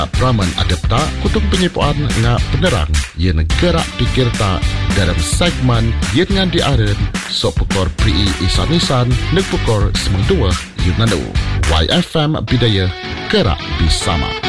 Praman adapta kutung penyipuan nga penerang yang gerak pikir tak dalam segmen yang ngan diaren sok pukor pri isan-isan nek pukor semang dua yunanu YFM Bidaya Gerak Bersama.